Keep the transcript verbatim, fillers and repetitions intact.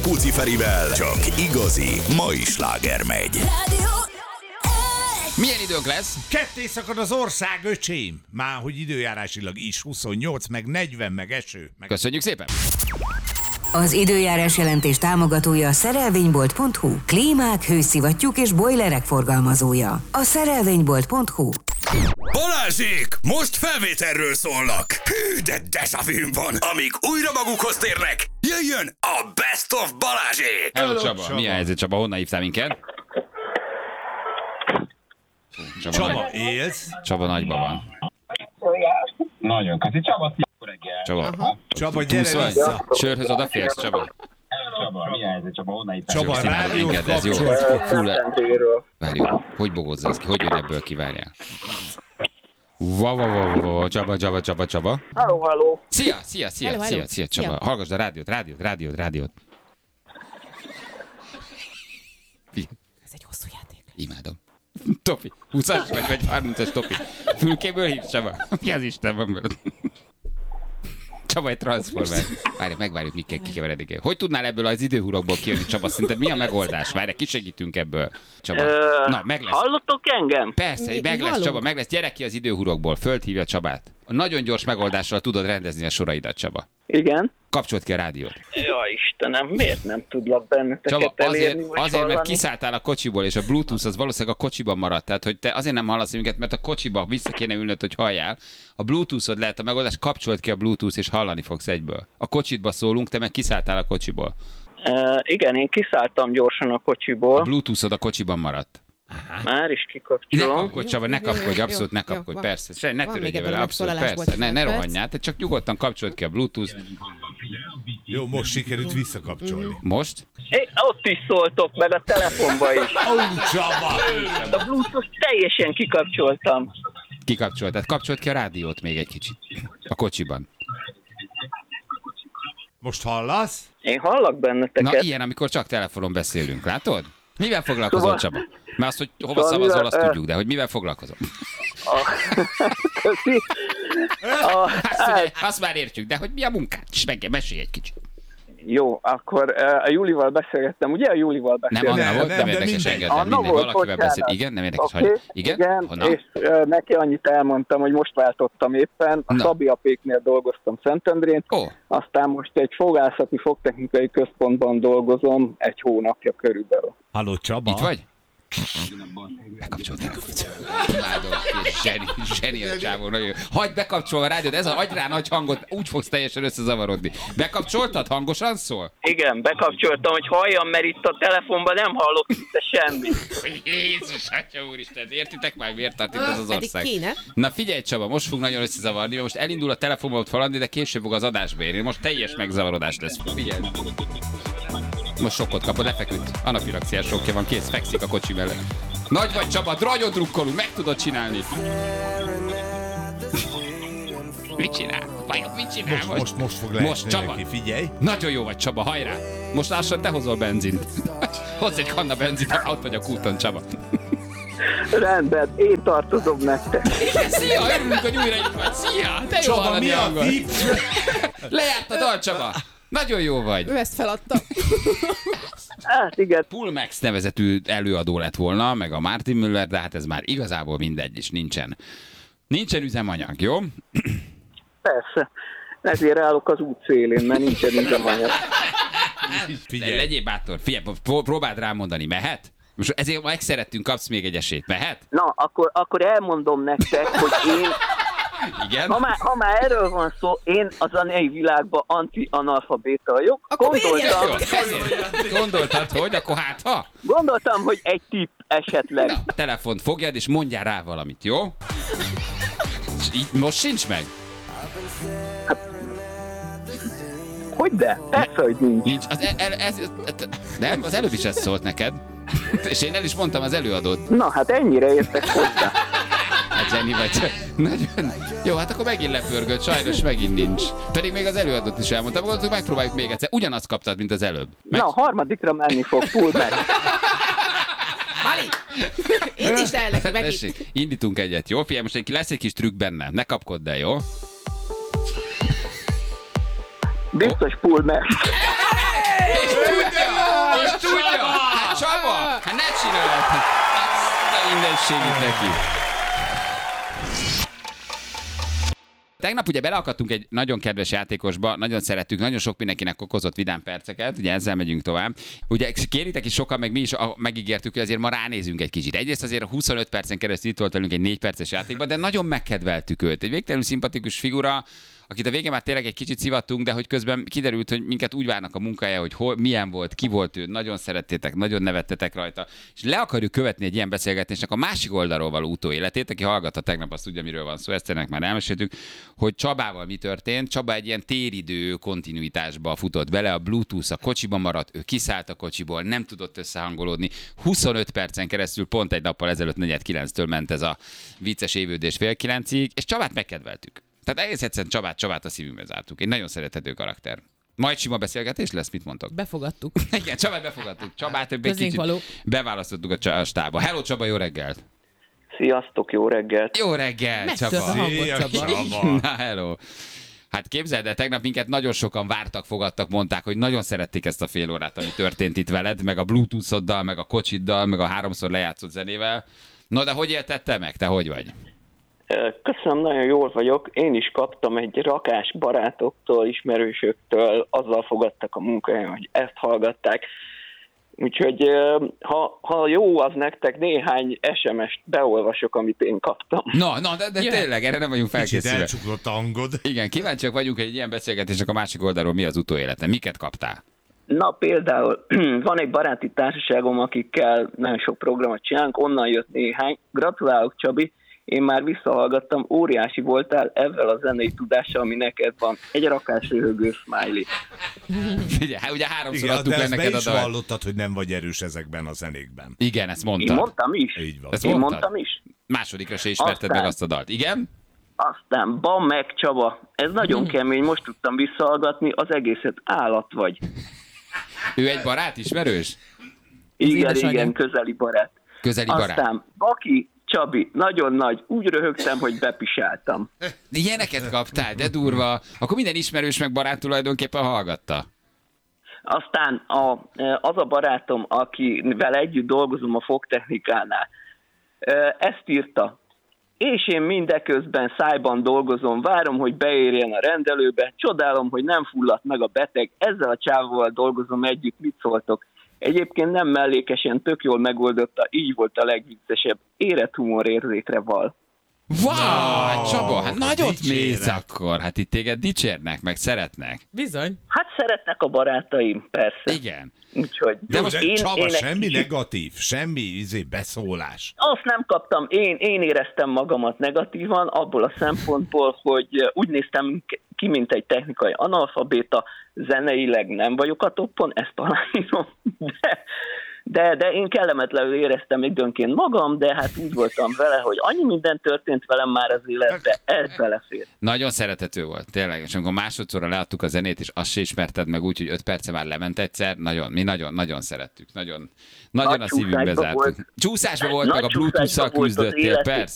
Puci Ferivel csak igazi mai sláger megy. Milyen időnk lesz? Ketté szakad az ország, öcsém! Már hogy időjárásilag is huszonnyolc, meg negyven, meg eső. Meg... Köszönjük szépen! Az időjárás jelentés támogatója a szerelvénybolt pont hu. Klímák, hőszivattyúk és bojlerek forgalmazója. A szerelvénybolt pont hu. Balázsék! Most felvételről szólnak! Hű, de dezsavűm van! Amíg újra magukhoz térnek, jöjjön a Best of Balázsék! Hello, Csaba. Csaba. Mi a helyzet, Csaba? Honnan hívtál minket? Csaba, Csaba, nagy... élsz? Csaba nagyban van. Nagyon köszi. Csaba, szia reggel. Csaba, Csaba, gyere túlsz vagy? vissza! Sörhöz odaférsz, Csaba? Csaba, mi a helyzet? Csaba, honnan itt? Csaba, Köszönöm, rádiót minket, ez jó. kapcsolj! Fú, le... Várjuk, hogy bogozzasz ki? Hogy jön ebből ki, várjál? Va, va, va, va, va, Csaba, Csaba, Csaba, Csaba. Halló, halló. Szia, szia, szia, Hello, szia, hello. szia, Csaba. Szia. Hallgassd a rádiót, rádiót, rádiót, rádiót. Figyelj, Ez egy hosszú játék. imádom. Topi, húszas vagy, vagy harmincas Topi. Fülkéből hívsz, Csaba? Mi az Isten van veled? Csaba egy transformer. Várj, megvárjuk, mikkel kikeveredik. Hogy tudnál ebből az időhurokból kijönni, Csaba? Szerinted mi a megoldás? Várj, kisegítünk ebből. Csaba. Ö, Na, meg lesz. Hallottok engem? Persze, Mi- meg mi lesz, hallunk? Csaba, meg lesz. Gyere ki az időhurokból, földhívja Csabát. A nagyon gyors megoldással tudod rendezni a soraidat, Csaba. Igen. Kapcsolt ki a rádiót. Ja, Istenem, miért nem tudlak benneteket Csaba, azért, elérni, vagy azért mert hallani? kiszálltál a kocsiból, és a Bluetooth az valószínűleg a kocsiban maradt. Tehát, hogy te azért nem hallasz minket, mert a kocsiba vissza kéne ülnöd, hogy halljál. A Bluetooth-od lehet a megoldás, kapcsolt ki a Bluetooth, és hallani fogsz egyből. A kocsitba szólunk, te meg kiszálltál a kocsiból. Uh, igen, én kiszálltam gyorsan a A kocsiból. Bluetooth-od a kocsiban maradt. Már is Ne kikapcsolom. kapkodj, Csaba, ne Jó, jó, kapkodj, jó, abszolút ne jó, kapkodj, van. persze. Se, ne Van törődj még vele, ebből abszolút, megszólalásból persze. Ne, ne tíz rohanjál, te csak nyugodtan kapcsolt ki a Bluetooth. Jó, most sikerült visszakapcsolni. Most? É, ott is szóltok, meg a telefonba is. Ó, Csaba! A Bluetooth teljesen kikapcsoltam. Kikapcsolt, tehát kapcsolt ki a rádiót még egy kicsit. A kocsiban. Most hallasz? Én hallak Na, benneteket. ilyen, amikor csak telefonon beszélünk, látod? Mivel foglalkozol, Szóval- Csaba? Mert azt, hogy hova Szóval szavazol, mivel, azt ö- tudjuk, de hogy mivel foglalkozol? Köszi. A, Hát figyelj, azt már értjük, de hogy mi a munkád? És meg mesélj egy kicsit. jó, akkor uh, a Júlival beszélgettem, ugye? A Júlival Nem beszélgettem. Anna volt, nem, nem de érdekes mindegy. enged, nem Anna mindegy, volt, valakivel bocsánat. beszél. Igen, nem érdekes, Oké, hogy... Igen? igen, Honnan? és uh, neki annyit elmondtam, hogy most váltottam éppen, a Na. Szabi apéknél dolgoztam Szentendrén, Ó, aztán most egy fogászati fogtechnikai központban dolgozom egy hónapja körülbelül. Halló, Csaba? itt vagy? Bekapcsolt, bekapcsolt. Imádom, zseni, zseni a csávó, nagyon jó. Hagyd bekapcsolva a rádiót, ez a hagy rá nagy hangot, úgy fogsz teljesen összezavarodni. Bekapcsoltad? Hangosan szól? Igen, bekapcsoltam, hogy halljam, mert itt a telefonban nem hallok szinte semmit. Jézus, atya úristen, értitek már, miért tart itt ez az Pedig ország? kéne. Na figyelj, Csaba, most fog nagyon összezavarni, mert most elindul a telefonból valami, de később fog az adásba érni. Most teljes megzavarodás lesz. Figyelj. Most sokkot kapod, lefeküdt. Anafilaxiás sokja van, kész, fekszik a kocsi mellett. Nagy vagy, Csaba, nagyon drukkolunk, meg tudod csinálni. Mit csinál? Vajon mit csinál Most, most, most fog leesni Most, Csaba. neki, figyelj. Nagyon jó vagy, Csaba, hajrá! Most lassan te hozol benzint. Hozz egy kanna benzint, ha ott vagy a kúton, Csaba. Rendben, én tartozom nektek. Szia, örülünk, hogy újra itt vagy. Szia, te jó Csaba, hallani mi a hangot. tipp? Lejárt a dal, Csaba. Nagyon jó vagy. Ő ezt feladta. Hát igen, Pulmex nevezetű előadó lett volna, meg a Martin Müller, de hát ez már igazából mindegy, és nincsen. Nincsen üzemanyag, jó? persze. Ezért állok az út szélén, mert nincsen üzemanyag. De Figyelj. legyél bátor, figyelj, pró- próbáld rámondani, mehet? Most ezért ma megszerettünk, kapsz még egy esélyt, mehet? Na, akkor, akkor elmondom nektek, hogy én, Igen? ha már, ha már erről van szó, én a zenei világban anti-analfabéta vagyok. Akkor Gondoltam, Jó, ezért. Gondoltad, hogy akkor hát ha? gondoltam, hogy egy tipp esetleg. Na, a telefont fogjad, és mondjál rá valamit, jó? És így most sincs meg? Hogy de? Persze, hogy nincs. Nincs. Az, el, ez, ez, nem, az előbb is ez szólt neked. És én el is mondtam az előadót. Na, hát ennyire értek hozzá. Hát Jenny vagy. Nagyon. Jó, hát akkor megint lepörgött, sajnos megint nincs. Pedig még az előadót is elmondtam, gondoltuk, megpróbáljuk még egyszer. Ugyanazt kaptad, mint az előbb. Meg... Na, a harmadikra menni fog, full meg. Mali! Indítsd el neki megint. Tessék, indítunk egyet, jó? Figyelj, most egy, lesz egy kis trükk benne. Ne kapkodd el, jó? Biztos full meg. És mindenségét neki. Tegnap ugye beleakadtunk egy nagyon kedves játékosba, nagyon szerettük, nagyon sok mindenkinek okozott vidám perceket, ugye ezzel megyünk tovább. Ugye kéritek is sokan, meg mi is megígértük, hogy azért ma ránézünk egy kicsit. Egyrészt azért huszonöt percen keresztül itt volt velünk egy négy perces játékban, de nagyon megkedveltük őt. Egy végtelenül szimpatikus figura, akit a végén már tényleg egy kicsit szivattunk, de hogy közben kiderült, hogy minket úgy várnak a munkája, hogy hol, milyen volt, ki volt ő, nagyon szerettétek, nagyon nevettetek rajta, és le akarjuk követni egy ilyen beszélgetésnek a másik oldalról való utóéletét, aki hallgatta tegnap, azt tudja, miről van szó, ezt ennek már elmeséltük, hogy Csabával mi történt. Csaba egy ilyen téridő kontinuitásba futott bele, a Bluetooth a kocsiban maradt, ő kiszállt a kocsiból, nem tudott összehangolódni. huszonöt percen keresztül, pont egy nappal ezelőtt negyed kilenctől ment ez a vicces évődés fél kilencig, és Csabát megkedveltük. Tehát egész egyszerűen Csabát, Csabát a szívünkbe zártuk. Egy nagyon szerethető karakter. Majd sima beszélgetés lesz, mit mondtok? Befogadtuk. Igen, Csabát befogadtuk. Csabát egy kicsit való. beválasztottuk a, a stába. Hello Csaba, jó reggelt! Sziasztok, jó reggelt! Jó reggel, Megtört a Csaba! hangot, Szia, Csaba. Csaba. Na, hello! Hát képzeld el, tegnap minket nagyon sokan vártak, fogadtak, mondták, hogy nagyon szerették ezt a fél órát, ami történt itt veled, meg a Bluetooth-oddal, meg a kocsiddal, meg a háromszor lejátszott zenével. No, de hogy éltette meg? Te hogy vagy? Köszönöm, nagyon jól vagyok. Én is kaptam egy rakás barátoktól, ismerősöktől, azzal fogadtak a munkáján, hogy ezt hallgatták. Úgyhogy ha, ha jó az nektek, néhány es em est beolvasok, amit én kaptam. Na, na, de, de tényleg, erre nem vagyunk Kicsit felkészülve. elcsuklott a hangod. Igen, kíváncsiak vagyunk, hogy egy ilyen beszélgetésnek a másik oldalról mi az utóélete. Miket kaptál? Na például van egy baráti társaságom, akikkel nagyon sok programot csinálunk, onnan jött néhány. Gratulálok, Csabi! Én már visszahallgattam, óriási voltál ezzel a zenei tudással, ami neked van. Egy rakás röhögő smiley. Figyelj, ugye háromszor Igen, adtuk de le ezt be neked a is dalt. vallottad, hogy nem vagy erős ezekben a zenékben. Igen, ezt Én mondtad. mondtam is. Így van. Ezt Én mondtad? mondtam is. Másodikra se ismerted Aztán- meg azt a dalt. Igen? Aztán, ban meg Csaba, ez nagyon kemény, most tudtam visszahallgatni, az egészet állat vagy. Ő egy barát, ismerős? Igen, édesanyja. igen, közeli barát. Közeli barát. Aztán Baki, Csabi, nagyon nagy, úgy röhögtem, hogy bepisáltam. De ilyeneket kaptál, de durva. Akkor minden ismerős meg barát tulajdonképpen hallgatta. Aztán a, az a barátom, akivel együtt dolgozom a fogtechnikánál, ezt írta. És én mindeközben szájban dolgozom, várom, hogy beérjen a rendelőbe, csodálom, hogy nem fulladt meg a beteg, ezzel a csávóval dolgozom együtt, mit szóltok? Egyébként nem mellékesen, tök jól megoldotta, így volt a legviccesebb. Érett humorérzékre val. Wow, hát Csaba, hát no, nagyot dicséret. mész akkor. Hát itt téged dicsérnek, meg szeretnek. Bizony. Hát szeretnek a barátaim, persze. Igen. Úgyhogy De én- most én Csaba, egy semmi kicsit- negatív, semmi izé beszólás. Azt nem kaptam, én, én éreztem magamat negatívan, abból a szempontból, hogy úgy néztem ki, mint egy technikai analfabéta, zeneileg nem vagyok a toppon, ezt aláírom, de, de, de én kellemetlenül éreztem időnként magam, de hát úgy voltam vele, hogy annyi minden történt velem már az életbe, ez belefér. Nagyon szerethető volt, tényleg. És amikor másodszorra leadtuk a zenét, és azt se ismerted meg úgy, hogy öt perce már lement egyszer, nagyon, mi nagyon, nagyon szerettük. Nagyon, nagyon Nagy a szívünkbe csúszásba zártuk. volt. Csúszásba volt, Nagy meg a csúszásba Bluetooth-szal volt az küzdöttél, élet. persze.